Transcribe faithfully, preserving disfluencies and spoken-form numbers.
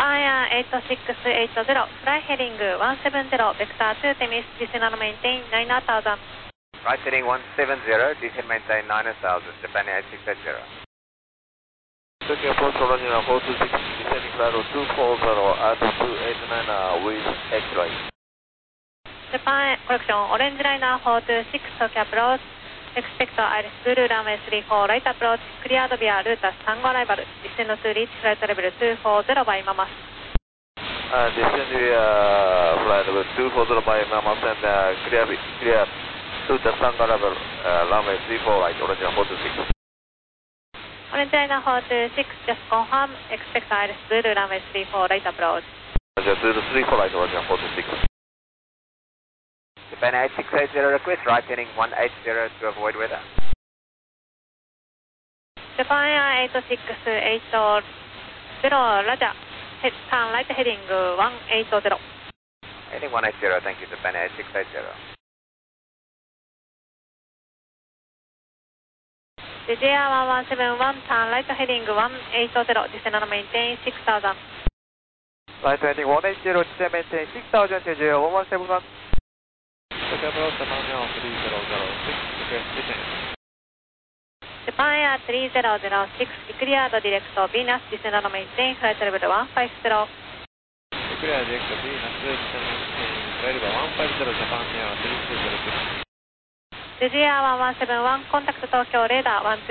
Japan Air eight six eight zero, fly heading one seven zero, vector two Temis, descend and maintain nine thousand. Right heading one seven zero, descend maintain nine thousand, Japan Air eight six eight zero. Tokyo Post Roger four two six, descending flight two four zero at two eight nine with X-ray. Japan correction, orange liner four two six, Tokyo approach, expect Iris Blue runway three four, right approach, cleared via route Tango arrival, descend to reach flight level two four zero by Mamas. Uh, descend via flight level two four zero by Mamas and uh, clear, clear route Tango arrival, uh, runway three four right, orange liner four two six. Orange liner four two six, just confirm, expect Iris Blue runway three four, right approach. Roger, three four right, orange liner four two six. Japan eight six eight zero, request right heading one eight zero to avoid weather. Japan Air eight six eight zero, Roger, head, turn right heading one eight zero. Heading one eight zero, thank you, Japan eight six eight zero. J J R one one seven one, turn right heading one eight zero, descend and maintain six thousand. Right heading one eight zero, descend maintain six thousand, J J R one one seven one. Tokyo approach Japan Air three zero zero six, request descent. Japan Air three zero zero six, declared direct to Venus, descend and maintain flight level one five zero. Declared direct to Venus, descend and maintain flight level one five zero, Japan Air three two zero six. J J R one one seven one, contact Tokyo radar one two.